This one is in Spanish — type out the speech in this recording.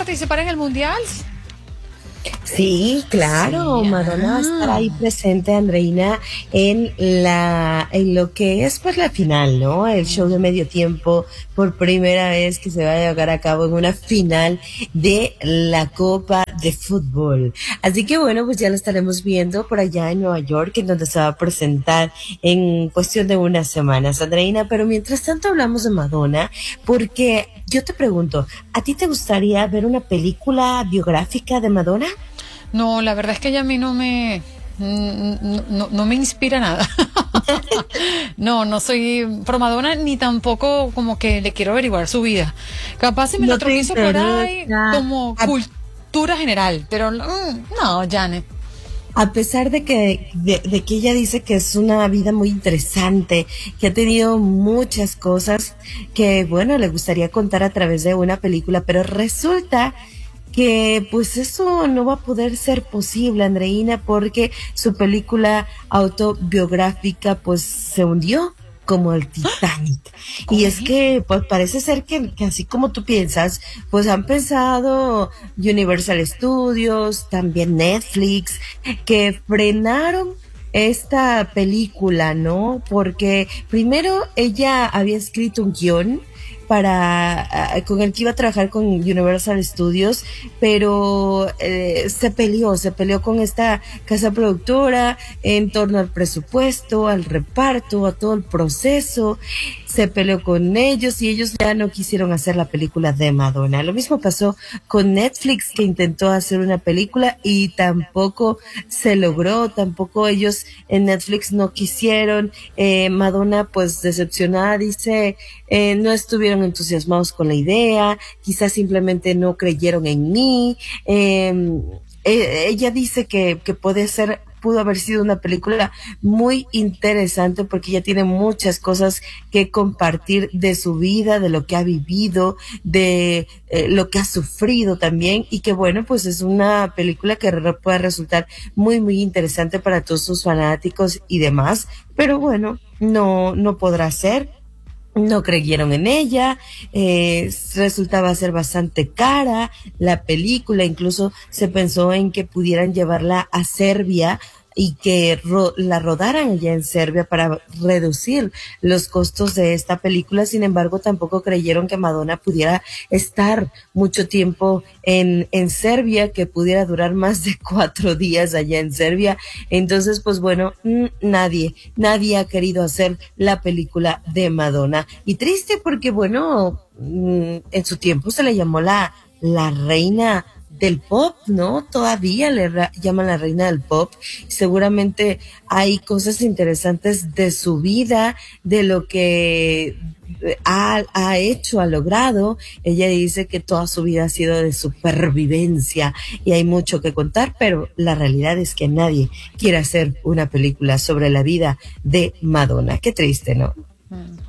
participar en el Mundial? Sí, claro, Sí, Madonna va a estar ahí presente, Andreina, en lo que es pues la final, ¿no? El show de medio tiempo, por primera vez que se va a llevar a cabo en una final de la Copa de Fútbol. Así que bueno, pues ya lo estaremos viendo por allá en Nueva York, en donde se va a presentar en cuestión de unas semanas, Andreina. Pero mientras tanto hablamos de Madonna, porque yo te pregunto, ¿a ti te gustaría ver una película biográfica de Madonna? No, la verdad es que ella a mí no me inspira nada. No, no soy promadona ni tampoco como que le quiero averiguar su vida. Capaz si me No lo te tropiezo por ahí interesa. como cultura general, pero no, Janet. A pesar de que ella dice que es una vida muy interesante, que ha tenido muchas cosas que, bueno, le gustaría contar a través de una película, pero resulta que pues eso no va a poder ser posible, Andreina, porque su película autobiográfica pues se hundió como el Titanic. Y ¿Cómo es es eso? que pues parece ser que así como tú piensas, pues han pensado Universal Studios, también Netflix, que frenaron esta película, ¿no? Porque primero ella había escrito un guión con el que iba a trabajar con Universal Studios, pero se peleó con esta casa productora en torno al presupuesto, al reparto, a todo el proceso. Se peleó con ellos y ellos ya no quisieron hacer la película de Madonna. Lo mismo pasó con Netflix, que intentó hacer una película y tampoco se logró, tampoco ellos en Netflix no quisieron. Madonna pues decepcionada dice, no estuvieron entusiasmados con la idea, quizás simplemente no creyeron en mí. Ella dice que pudo haber sido una película muy interesante porque ella tiene muchas cosas que compartir de su vida, de lo que ha vivido, de lo que ha sufrido también, y que bueno, pues es una película que puede resultar muy, muy interesante para todos sus fanáticos y demás, pero bueno, no podrá ser. No creyeron en ella, resultaba ser bastante cara la película, incluso se pensó en que pudieran llevarla a Serbia y que la rodaran allá en Serbia para reducir los costos de esta película. Sin embargo, tampoco creyeron que Madonna pudiera estar mucho tiempo en Serbia, que pudiera durar más de 4 días allá en Serbia. Entonces, pues bueno, nadie ha querido hacer la película de Madonna. Y triste porque, bueno, en su tiempo se le llamó la reina del pop, ¿no? Todavía llaman la reina del pop. Seguramente hay cosas interesantes de su vida, de lo que ha hecho, ha logrado. Ella dice que toda su vida ha sido de supervivencia y hay mucho que contar, pero la realidad es que nadie quiere hacer una película sobre la vida de Madonna. Qué triste, ¿no?